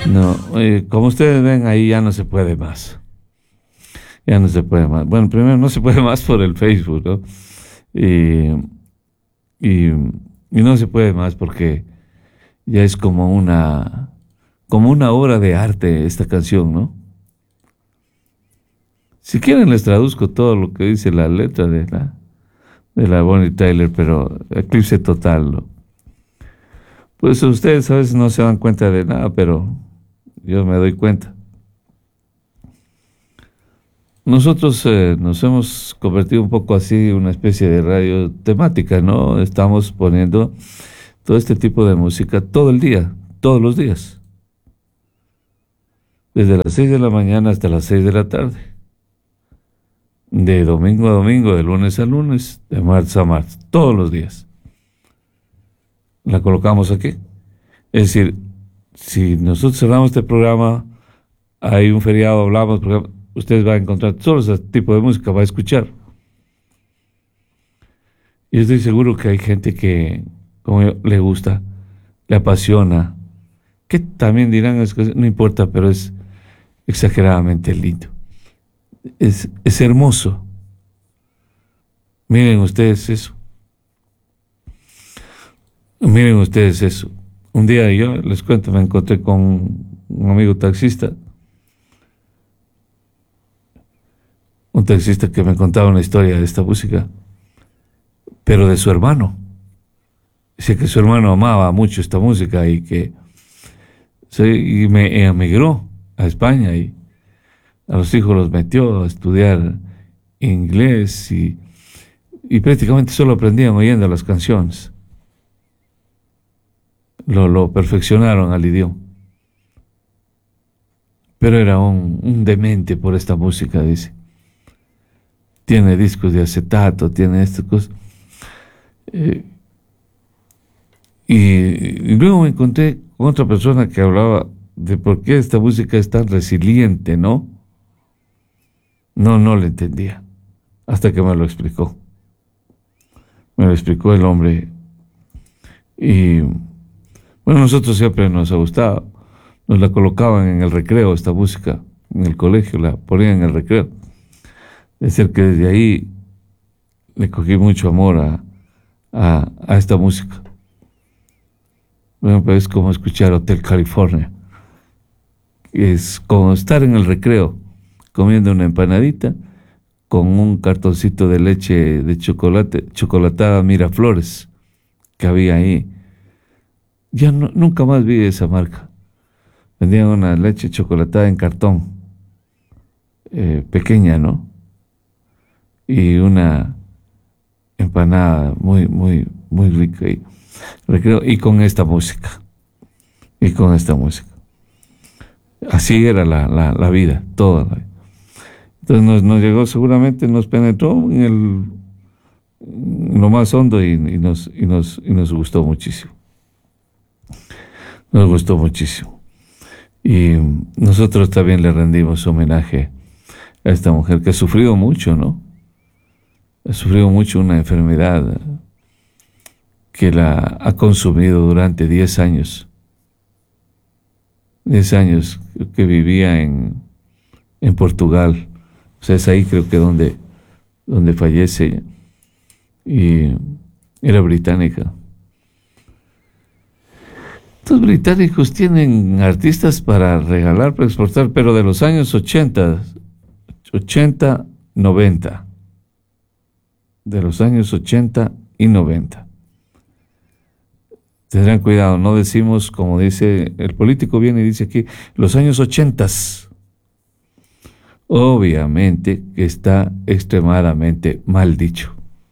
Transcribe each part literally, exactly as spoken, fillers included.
No, eh, como ustedes ven, ahí ya no se puede más. Ya no se puede más. Bueno, primero no se puede más por el Facebook, ¿no? Y, y, y no se puede más porque ya es como una, como una obra de arte esta canción, ¿no? Si quieren les traduzco todo lo que dice la letra de la, de la Bonnie Tyler, pero eclipse total, ¿no? Pues ustedes a veces no se dan cuenta de nada, pero yo me doy cuenta. Nosotros eh, nos hemos convertido un poco así, una especie de radio temática, ¿no? Estamos poniendo todo este tipo de música todo el día, todos los días, desde las seis de la mañana hasta las seis de la tarde, de domingo a domingo, de lunes a lunes, de martes a martes, todos los días. La colocamos aquí. Es decir, si nosotros cerramos este programa, hay un feriado, hablamos, ustedes van a encontrar todo ese tipo de música, va a escuchar. Y estoy seguro que hay gente que, como yo, le gusta, le apasiona, que también dirán, es que no importa, pero es exageradamente lindo. Es, es hermoso. Miren ustedes eso. Miren ustedes eso. Un día yo les cuento, me encontré con un amigo taxista, un taxista que me contaba una historia de esta música, pero de su hermano. Dice que su hermano amaba mucho esta música y que se, y me emigró a España y a los hijos los metió a estudiar inglés y, y prácticamente solo aprendían oyendo las canciones. Lo, lo perfeccionaron al idioma. Pero era un, un demente por esta música, dice. Tiene discos de acetato, tiene estas cosas. Eh, y, y luego me encontré con otra persona que hablaba de por qué esta música es tan resiliente, ¿no? No, no le entendía. Hasta que me lo explicó. Me lo explicó el hombre. Y bueno, nosotros siempre nos ha gustado. Nos la colocaban en el recreo, esta música, en el colegio, la ponían en el recreo. Es decir, que desde ahí le cogí mucho amor a, a, a esta música. Bueno, pues es como escuchar Hotel California. Es como estar en el recreo, comiendo una empanadita con un cartoncito de leche de chocolate, chocolatada Miraflores, que había ahí. Ya no, nunca más vi esa marca. Vendían una leche chocolatada en cartón, eh, pequeña, ¿no? Y una empanada muy, muy, muy rica. Y, recreo, y con esta música. Y con esta música. Así era la, la, la vida, toda la vida. Entonces nos, nos llegó, seguramente nos penetró en, el, en lo más hondo y, y, nos, y, nos, y nos gustó muchísimo. Nos gustó muchísimo. Y nosotros también le rendimos homenaje a esta mujer que ha sufrido mucho, ¿no? Ha sufrido mucho una enfermedad que la ha consumido durante diez años. diez años que vivía en, en Portugal. O sea, es ahí creo que donde, donde fallece ella. Y era británica. Estos británicos tienen artistas para regalar, para exportar, pero de los años ochenta, ochenta, noventa. De los años ochenta y noventa. Tendrán cuidado, no decimos, como dice, el político viene y dice aquí, los años ochentas. Obviamente que está extremadamente mal dicho.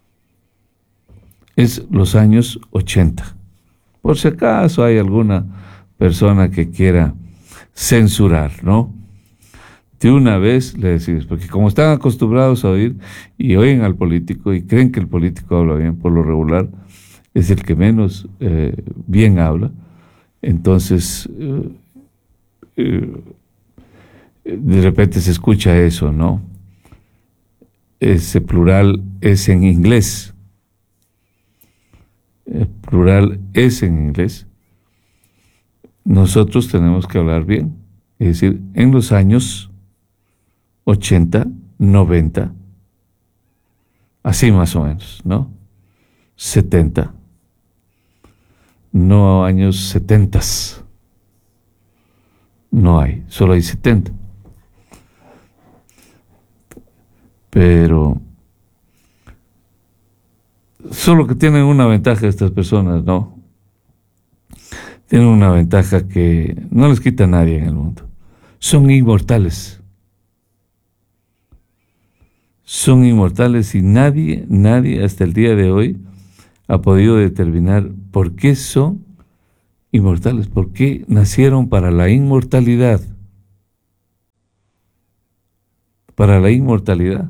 Es los años ochenta. Por si acaso hay alguna persona que quiera censurar, ¿no? De una vez le decís, porque como están acostumbrados a oír y oyen al político y creen que el político habla bien, por lo regular es el que menos eh, bien habla, entonces eh, eh, de repente se escucha eso, ¿no? Ese plural es en inglés. El plural es en inglés. nosotros tenemos que hablar bien. Es decir, en los años ochenta, noventa, así más o menos, ¿no? setenta, no años setentas, no hay, solo hay setenta. Pero solo que tienen una ventaja estas personas, ¿no? Tienen una ventaja que no les quita a nadie en el mundo. Son inmortales. Son inmortales y nadie, nadie hasta el día de hoy ha podido determinar por qué son inmortales, por qué nacieron para la inmortalidad. Para la inmortalidad.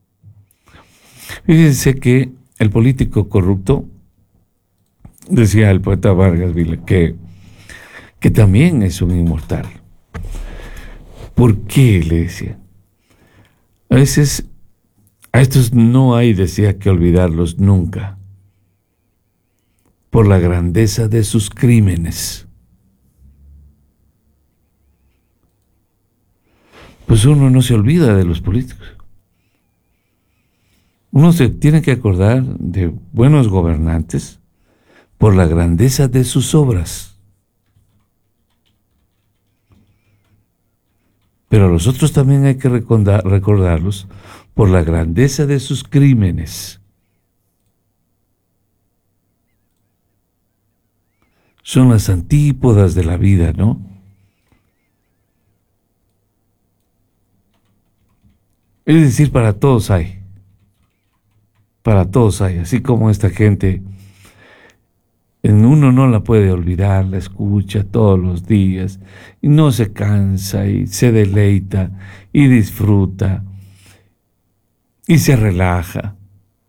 Fíjense que el político corrupto, decía el poeta Vargas Vila, que, que también es un inmortal. ¿Por qué? Le decía. A veces a estos no hay, decía, que olvidarlos nunca, por la grandeza de sus crímenes. Pues uno no se olvida de los políticos. Uno se tiene que acordar de buenos gobernantes por la grandeza de sus obras. Pero a los otros también hay que recordar, recordarlos por la grandeza de sus crímenes. Son las antípodas de la vida, ¿no? Es decir, para todos hay. Para todos hay. Así como esta gente, en uno no la puede olvidar, la escucha todos los días, y no se cansa, y se deleita, y disfruta, y se relaja.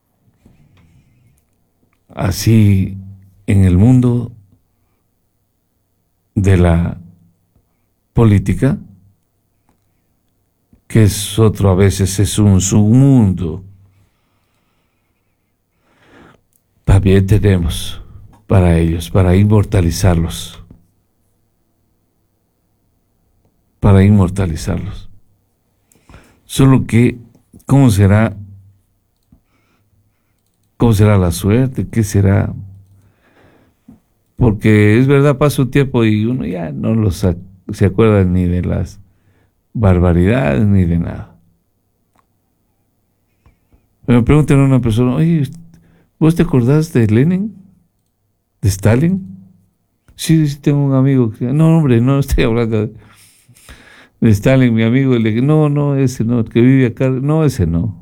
Así, en el mundo de la política, que es otro, a veces es un submundo, también tenemos para ellos, para inmortalizarlos, para inmortalizarlos. Solo que, ¿cómo será? ¿Cómo será la suerte? ¿Qué será? Porque es verdad, pasa un tiempo y uno ya no los se acuerda ni de las barbaridades ni de nada. Me preguntan a una persona, oye, ¿vos te acordás de Lenin? ¿De Stalin? Sí, sí, tengo un amigo que... No, hombre, no estoy hablando de, de Stalin, mi amigo. Y le dije, no, no, ese no, el que vive acá. No, ese no.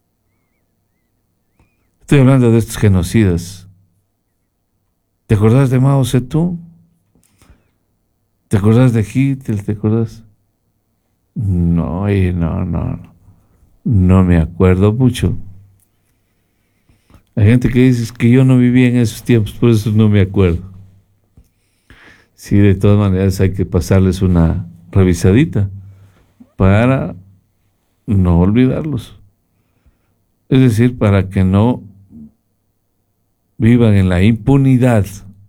Estoy hablando de estos genocidas. ¿Te acordás de Mao Zedong? ¿Te acordás de Hitler? ¿Te acordás? No, oye, no, no. No me acuerdo mucho. Hay gente que dice que yo no vivía en esos tiempos, por eso no me acuerdo. Sí, de todas maneras hay que pasarles una revisadita para no olvidarlos. Es decir, para que no vivan en la impunidad,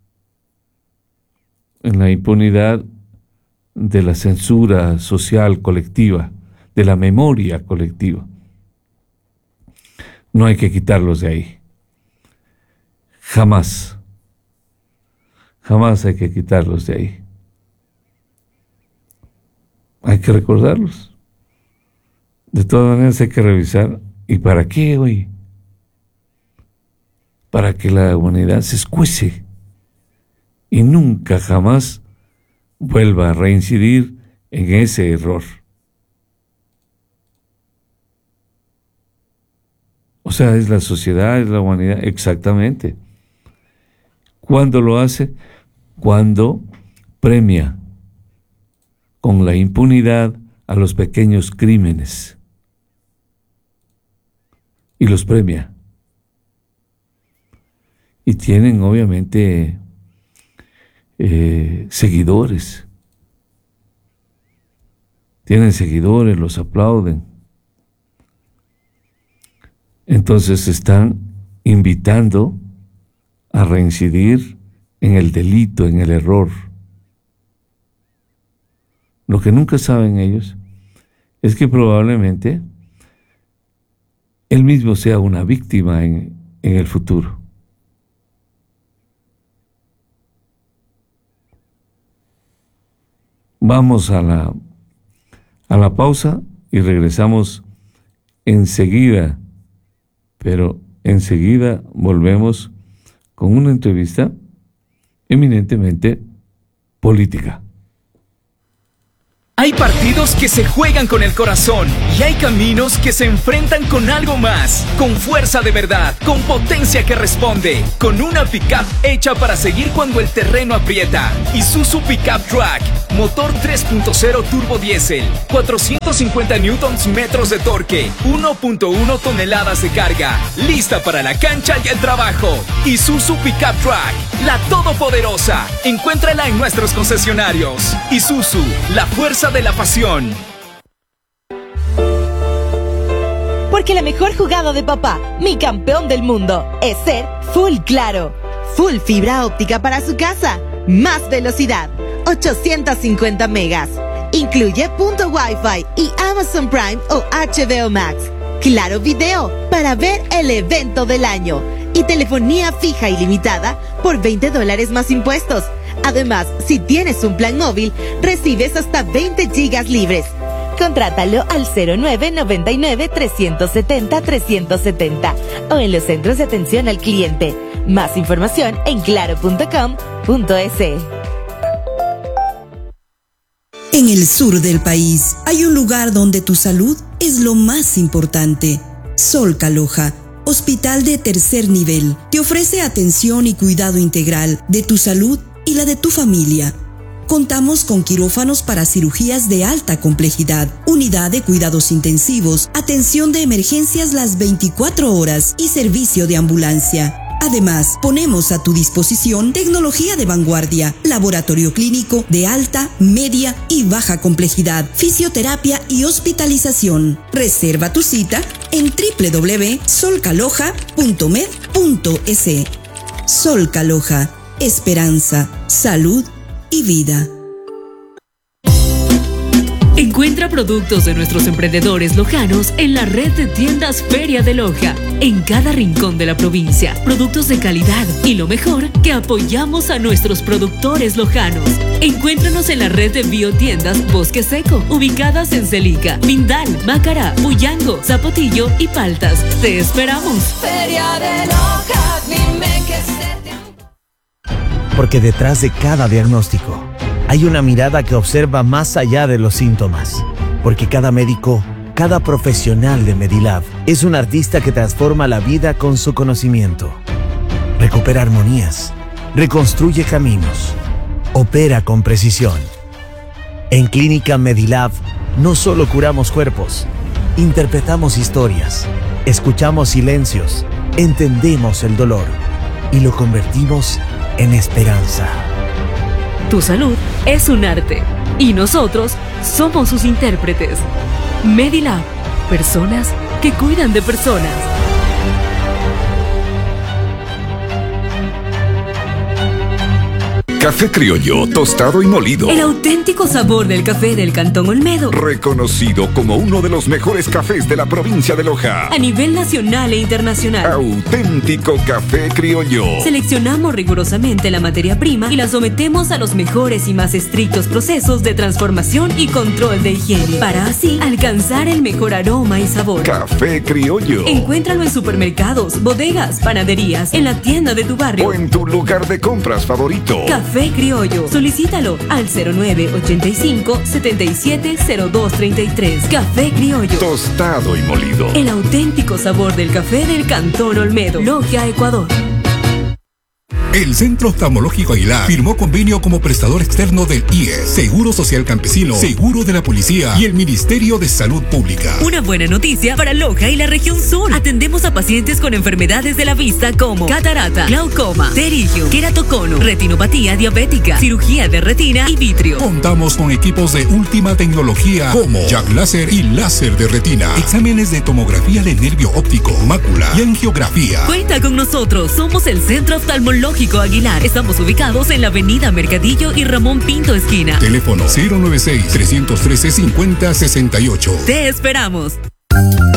en la impunidad de la censura social colectiva, de la memoria colectiva. No hay que quitarlos de ahí. Jamás. Jamás hay que quitarlos de ahí. Hay que recordarlos. De todas maneras hay que revisar. ¿Y para qué hoy? Para que la humanidad se escuece y nunca jamás vuelva a reincidir en ese error. O sea, es la sociedad, es la humanidad, exactamente. ¿Cuándo lo hace? Cuando premia con la impunidad a los pequeños crímenes. Y los premia. Y tienen obviamente eh, seguidores. Tienen seguidores, los aplauden. Entonces están invitando a reincidir en el delito, en el error. lo que nunca saben ellos es que probablemente él mismo sea una víctima en, en el futuro. Vamos a la, a la pausa y regresamos enseguida, pero enseguida volvemos con una entrevista eminentemente política. Hay partidos que se juegan con el corazón y hay caminos que se enfrentan con algo más, con fuerza de verdad, con potencia que responde, con una pickup hecha para seguir cuando el terreno aprieta. Isuzu Pickup Track, motor tres punto cero turbo diésel, cuatrocientos cincuenta newtons metros de torque, uno punto uno toneladas de carga, lista para la cancha y el trabajo. Isuzu Pickup Track, la todopoderosa. Encuéntrala en nuestros concesionarios. Isuzu, la fuerza de la pasión. Porque la mejor jugada de papá, mi campeón del mundo, es ser Full Claro. Full fibra óptica para su casa. Más velocidad, ochocientos cincuenta megas. Incluye punto Wi-Fi y Amazon Prime o H B O Max. Claro Video para ver el evento del año. Y telefonía fija ilimitada por veinte dólares más impuestos. Además, si tienes un plan móvil, recibes hasta veinte gigas libres. Contrátalo al cero nueve noventa y nueve trescientos setenta trescientos setenta o en los centros de atención al cliente. Más información en claro punto com punto es. En el sur del país hay un lugar donde tu salud es lo más importante. Sol Caloja, hospital de tercer nivel, te ofrece atención y cuidado integral de tu salud y la de tu familia. Contamos con quirófanos para cirugías de alta complejidad, unidad de cuidados intensivos, atención de emergencias las veinticuatro horas y servicio de ambulancia. Además, ponemos a tu disposición tecnología de vanguardia, laboratorio clínico de alta, media y baja complejidad, fisioterapia y hospitalización. Reserva tu cita en doble u doble u doble u punto sol caloja punto med punto es. Sol Caloja, esperanza, salud y vida. Encuentra productos de nuestros emprendedores lojanos en la red de tiendas Feria de Loja, en cada rincón de la provincia. Productos de calidad y lo mejor, que apoyamos a nuestros productores lojanos. Encuéntranos en la red de biotiendas Bosque Seco, ubicadas en Celica, Mindal, Macará, Buyango, Zapotillo y Paltas. ¡Te esperamos! Feria de Loja, dime que se te... Porque detrás de cada diagnóstico hay una mirada que observa más allá de los síntomas. Porque cada médico, cada profesional de Medilab es un artista que transforma la vida con su conocimiento. Recupera armonías, reconstruye caminos, opera con precisión. En Clínica Medilab no solo curamos cuerpos, interpretamos historias, escuchamos silencios, entendemos el dolor y lo convertimos en esperanza. Tu salud es un arte y nosotros somos sus intérpretes. Medilab, personas que cuidan de personas. Café criollo, tostado y molido. El auténtico sabor del café del Cantón Olmedo. Reconocido como uno de los mejores cafés de la provincia de Loja. A nivel nacional e internacional. Auténtico café criollo. Seleccionamos rigurosamente la materia prima y la sometemos a los mejores y más estrictos procesos de transformación y control de higiene, para así alcanzar el mejor aroma y sabor. Café criollo. Encuéntralo en supermercados, bodegas, panaderías, en la tienda de tu barrio o en tu lugar de compras favorito. Café Criollo. Solicítalo al cero nueve ochenta y cinco setenta y siete cero dos treinta y tres. Café Criollo. Tostado y molido. El auténtico sabor del café del Cantón Olmedo. Logia, Ecuador. El Centro Oftalmológico Aguilar firmó convenio como prestador externo del I E S, Seguro Social Campesino, Seguro de la Policía y el Ministerio de Salud Pública. Una buena noticia para Loja y la región sur. Atendemos a pacientes con enfermedades de la vista como catarata, glaucoma, pterigio, queratocono, retinopatía diabética, cirugía de retina y vitrio. Contamos con equipos de última tecnología como Jack Láser y láser de retina, exámenes de tomografía de nervio óptico, mácula y angiografía. Cuenta con nosotros, somos el Centro Oftalmológico Oftalmológico Aguilar. Estamos ubicados en la avenida Mercadillo y Ramón Pinto esquina. Teléfono cero nueve seis, tres uno tres, cinco cero seis ocho. Te esperamos.